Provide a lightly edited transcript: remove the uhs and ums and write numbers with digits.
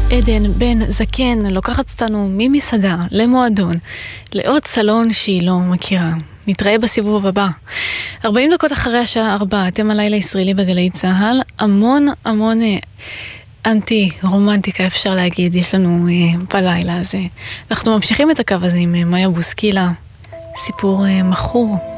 עדן בן זקן לוקחת אותנו ממסעדה למועדון לעוד סלון שהיא לא מכירה. נתראה בסיבוב הבא. 40 דקות אחרי השעה 4, אתם הלילה ישראלי בגלי צהל. המון אנטי רומנטיקה אפשר להגיד יש לנו בלילה הזה. אנחנו ממשיכים את הקו הזה עם מאיה בוסקילה, סיפור מכור.